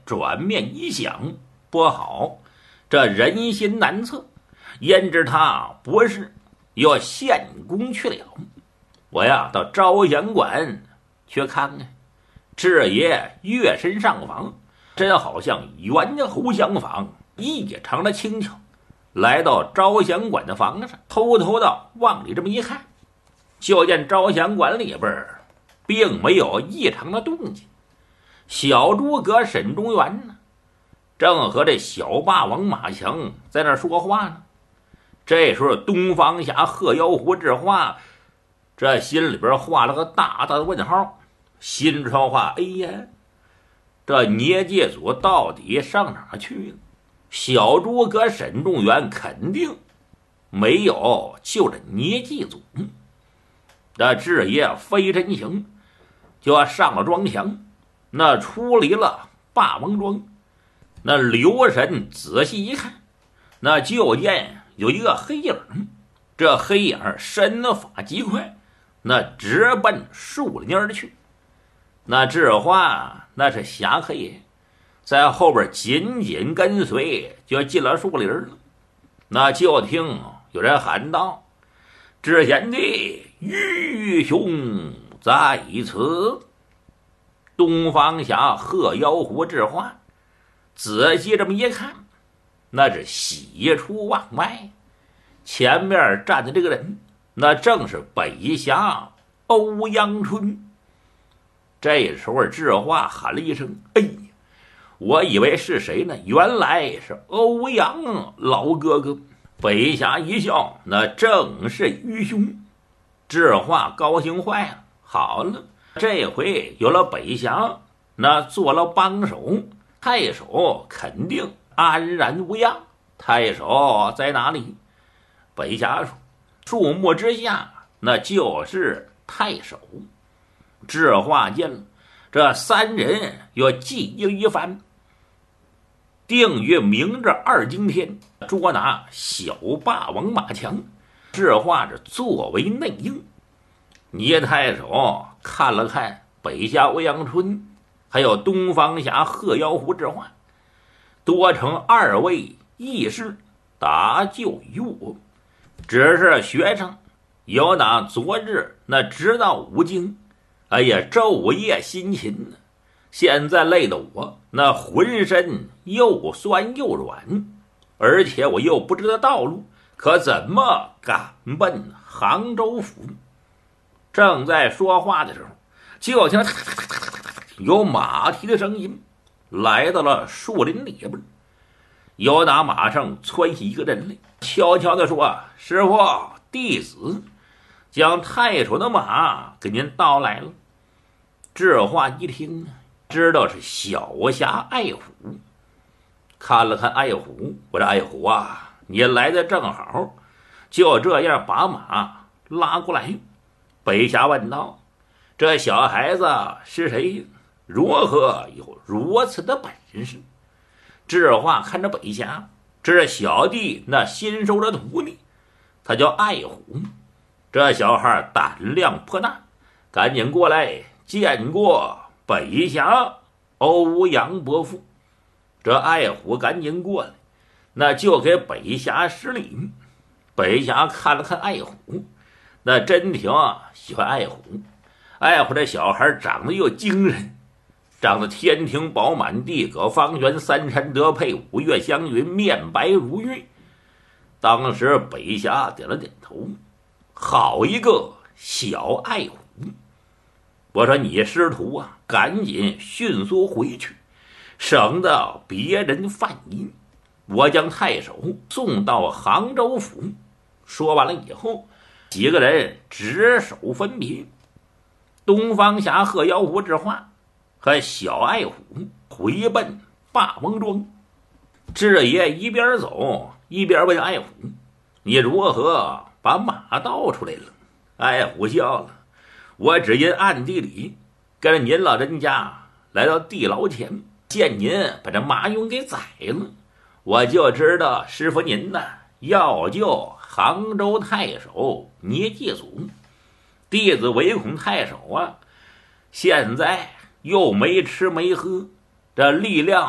转面一想，不好，这人心难测，焉知他不是要献功去了？我呀，到招贤馆去看看。智爷跃身上房，真好像猿猴相访，异常的轻巧。来到招贤馆的房上，偷偷的往里这么一看，就见招贤馆里边并没有异常的动静。小诸葛沈中原呢，正和这小霸王马强在那说话呢。这时候东方侠鹤妖狐智化这心里边画了个大大的问号，心说话：哎呀，这捏界祖到底上哪去了？小诸葛沈中原肯定没有救这捏界祖。这智爷飞身行，就要上了庄墙，那出离了霸王庄，那留神仔细一看，那就见有一个黑影，这黑影身法极快，那直奔树林而去。那智化那是侠客也，在后边紧紧跟随，就进了树林了。那就听有人喊道：“知贤弟，愚兄在此。”东方侠鹤妖狐智化仔细这么一看，那是喜出望外。前面站的这个人，那正是北侠欧阳春。这时候智化喊了一声：“哎呀！”我以为是谁呢？原来是欧阳老哥哥。北侠一笑，那正是愚兄。智化高兴坏了。好了，这回有了北侠，那做了帮手，太守肯定安然无恙。太守在哪里？北侠说：“树木之下，那就是太守。”智化见了，这三人又计议一番，定于明日二更天捉拿小霸王马强。智化是作为内应。聂太守看了看北侠欧阳春，还有东方侠鹤妖狐智化，多成二位义士搭救于我。只是学生有打昨日那直到五更，哎呀，昼夜辛勤呢。现在累得我那浑身又酸又软，而且我又不知道道路，可怎么赶奔杭州府？正在说话的时候，就听有马蹄的声音来到了树林里边。有打马上窜起一个人来，悄悄地说：“师傅，弟子将太守的马给您盗来了。”智化一听，知道是小侠爱虎，看了看爱虎，我说：“爱虎啊，你来的正好，就这样把马拉过来。”北侠问道：“这小孩子是谁？如何有如此的本事？”智化看着北侠，这是小弟那新收的徒弟，他叫爱虎。这小孩胆量颇大，赶紧过来见过北侠欧阳伯父。这爱虎赶紧过来，那就给北侠施礼。北侠看了看爱虎，那真挺喜欢爱虎。爱虎这小孩长得又精神，长得天庭饱满，地阁方圆，三山得配，五岳祥云，面白如玉。当时北侠点了点头，好一个小爱虎。我说：“你师徒啊，赶紧迅速回去，省得别人犯疑。我将太守送到杭州府。”说完了以后，几个人执手分别。东方侠鹤妖狐智化和小爱虎回奔霸王庄。智爷一边走一边问爱虎：“你如何把马盗出来了？”爱虎笑了：“我只因暗地里跟着您老人家来到地牢前，见您把这马勇给宰了，我就知道师傅您呢要救杭州太守聂介祖，弟子唯恐太守啊现在又没吃没喝，这力量